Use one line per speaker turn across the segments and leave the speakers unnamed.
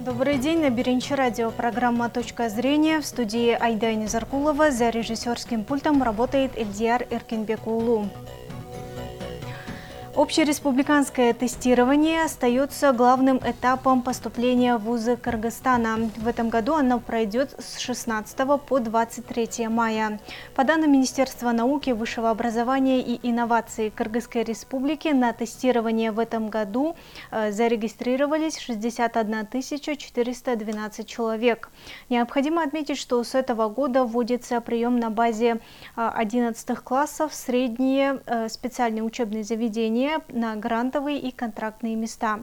Добрый день, на Беренчи радио, программа «Точка зрения». В студии Айда Низаркулова, за режиссерским пультом работает Эльдияр Эркинбекулу. Общереспубликанское тестирование остается главным этапом поступления в вузы Кыргызстана. В этом году оно пройдет с 16 по 23 мая. По данным Министерства науки, высшего образования и инноваций Кыргызской Республики, на тестирование в этом году зарегистрировались 61 412 человек. Необходимо отметить, что с этого года вводится прием на базе 11 классов, средние специальные учебные заведения на грантовые и контрактные места.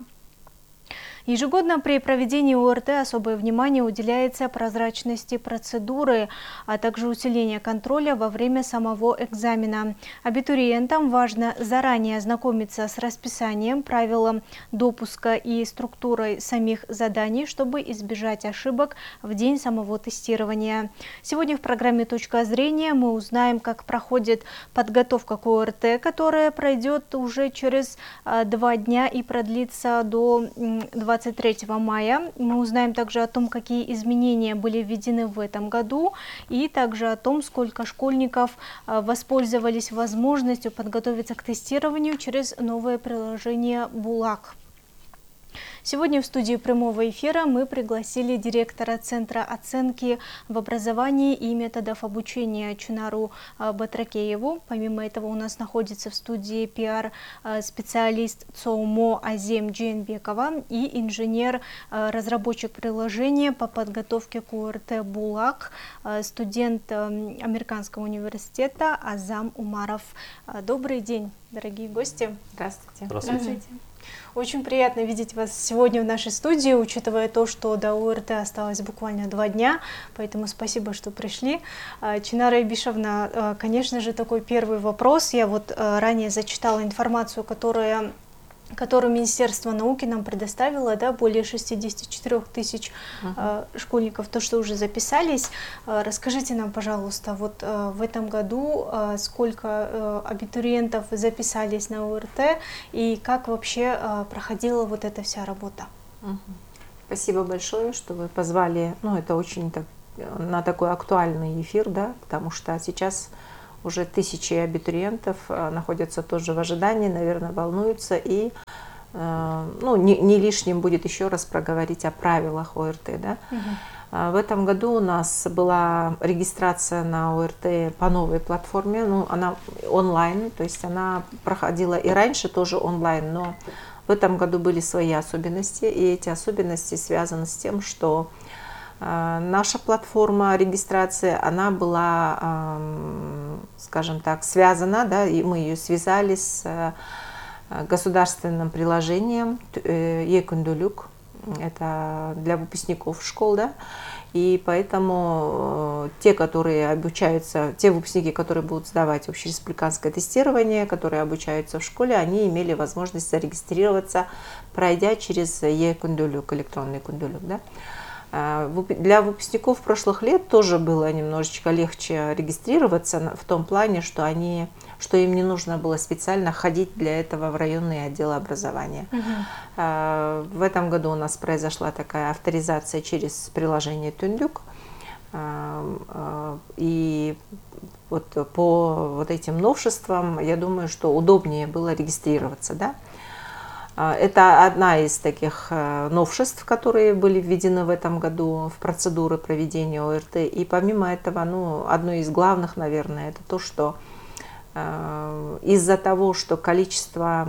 Ежегодно при проведении ОРТ особое внимание уделяется прозрачности процедуры, а также усилению контроля во время самого экзамена. Абитуриентам важно заранее ознакомиться с расписанием, правилам допуска и структурой самих заданий, чтобы избежать ошибок в день самого тестирования. Сегодня в программе «Точка зрения» мы узнаем, как проходит подготовка к ОРТ, которая пройдет уже через 2 дня и продлится до 23 мая. Мы узнаем также о том, какие изменения были введены в этом году, и также о том, сколько школьников воспользовались возможностью подготовиться к тестированию через новое приложение «Булак». Сегодня в студии прямого эфира мы пригласили директора Центра оценки в образовании и методов обучения Чунару Батракееву. Помимо этого у нас находится в студии пиар-специалист ЦОМО Азем Джейнбекова и инженер-разработчик приложения по подготовке к ОРТ «Булак», студент Американского университета Азам Умаров. Добрый день, дорогие гости.
Здравствуйте.
Здравствуйте.
Очень приятно видеть вас сегодня в нашей студии, учитывая то, что до ОРТ осталось буквально 2 дня, поэтому спасибо, что пришли. Чинара Ибишевна, конечно же, такой первый вопрос. Я вот ранее зачитала информацию, которую Министерство науки нам предоставило, да, более 64 тысяч школьников, то, что уже записались. Расскажите нам, пожалуйста, вот в этом году сколько абитуриентов записались на ОРТ и как вообще проходила вот эта вся работа?
Спасибо большое, что вы позвали. Ну, это очень на такой актуальный эфир, да, потому что сейчас уже тысячи абитуриентов находятся тоже в ожидании, наверное, волнуются. И не лишним будет еще раз проговорить о правилах ОРТ. Да? В этом году у нас была регистрация на ОРТ по новой платформе. Она онлайн, то есть она проходила и раньше тоже онлайн, но в этом году были свои особенности. И эти особенности связаны с тем, что наша платформа регистрации, она была, скажем так, связана, да, и мы ее связали с государственным приложением Е-Күндүлүк, это для выпускников школ, да, и поэтому те, которые обучаются, те выпускники, которые будут сдавать общереспубликанское тестирование, которые обучаются в школе, они имели возможность зарегистрироваться, пройдя через Е-Күндүлүк, электронный Күндүлүк, да. Для выпускников прошлых лет тоже было немножечко легче регистрироваться в том плане, что им не нужно было специально ходить для этого в районные отделы образования. В этом году у нас произошла такая авторизация через приложение Түндүк. И вот по вот этим новшествам, я думаю, что удобнее было регистрироваться, да? Это одна из таких новшеств, которые были введены в этом году в процедуры проведения ОРТ. И помимо этого, одно из главных, наверное, это то, что из-за того, что количество,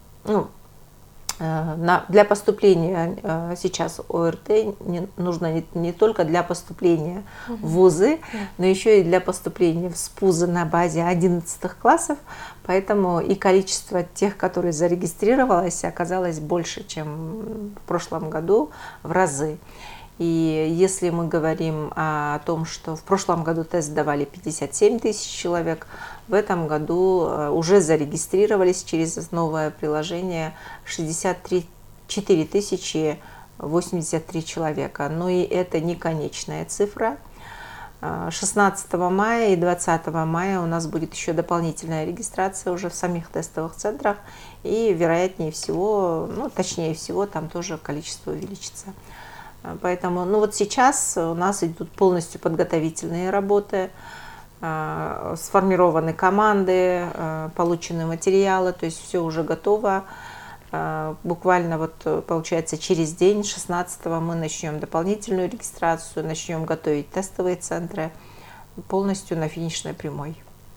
для поступления сейчас ОРТ нужно не только для поступления в вузы, но еще и для поступления в СПУЗы на базе 11 классов. Поэтому и количество тех, которые зарегистрировалось, оказалось больше, чем в прошлом году, в разы. И если мы говорим о том, что в прошлом году тест давали 57 тысяч человек, в этом году уже зарегистрировались через новое приложение 64 тысячи 83 человека. Но и это не конечная цифра. 16 мая и 20 мая у нас будет еще дополнительная регистрация уже в самих тестовых центрах. И вероятнее всего, точнее всего, там тоже количество увеличится. Поэтому, ну вот сейчас у нас идут полностью подготовительные работы, сформированы команды, получены материалы, то есть все уже готово. Буквально вот получается через день, 16-го, мы начнем дополнительную регистрацию, начнем готовить тестовые центры полностью на финишной прямой.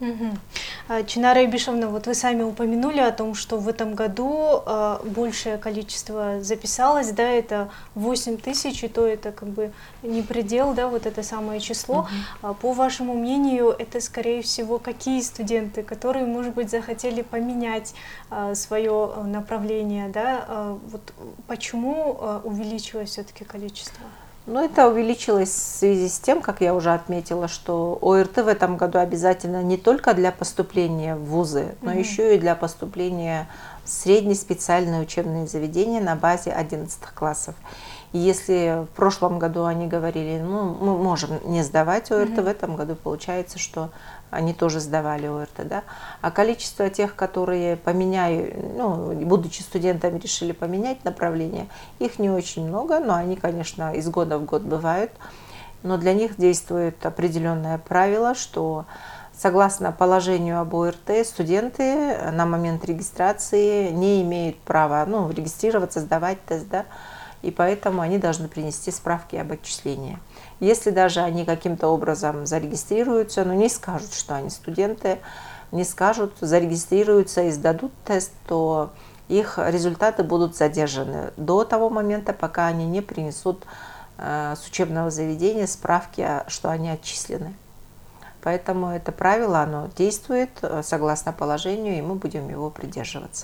Чинара Ибишевна, вот вы сами упомянули о том, что в этом году большее количество записалось, да, это 8 тысяч, и то это как бы не предел, да, вот это самое число. По вашему мнению, это, скорее всего, какие студенты, которые, может быть, захотели поменять свое направление, да, вот почему увеличилось все-таки количество?
Ну, это увеличилось в связи с тем, как я уже отметила, что ОРТ в этом году обязательно не только для поступления в вузы, но еще и для поступления в средние специальные учебные заведения на базе 11 классов. И если в прошлом году они говорили, ну, мы можем не сдавать ОРТ, в этом году получается, что они тоже сдавали ОРТ, да. А количество тех, которые поменяют, ну, будучи студентами, решили поменять направление, их не очень много, но они, конечно, из года в год бывают. Но для них действует определенное правило, что согласно положению об ОРТ, студенты на момент регистрации не имеют права, ну, регистрироваться, сдавать тест, да, и поэтому они должны принести справки об отчислении. Если даже они каким-то образом зарегистрируются, но не скажут, что они студенты, не скажут, зарегистрируются и сдадут тест, то их результаты будут задержаны до того момента, пока они не принесут с учебного заведения справки, что они отчислены. Поэтому это правило, оно действует согласно положению, и мы будем его придерживаться.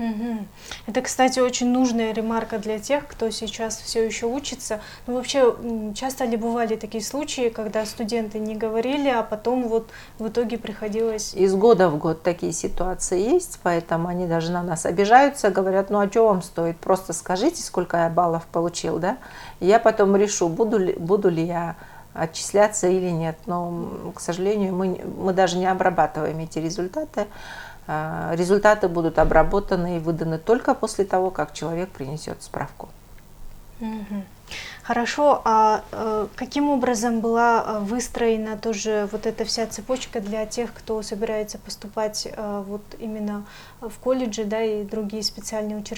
Это, кстати, очень нужная ремарка для тех, кто сейчас все еще учится. Ну, вообще, часто ли бывали такие случаи, когда студенты не говорили, а потом вот в итоге приходилось...
Из года в год такие ситуации есть, поэтому они даже на нас обижаются, говорят, ну а что вам стоит, просто скажите, сколько я баллов получил, да, и я потом решу, буду ли я отчисляться или нет. Но, к сожалению, мы даже не обрабатываем эти результаты. Результаты будут обработаны и выданы только после того, как человек принесет справку.
Хорошо, а каким образом была выстроена тоже вот эта вся цепочка для тех, кто собирается поступать вот именно в колледжи, да, и другие специальные учреждения?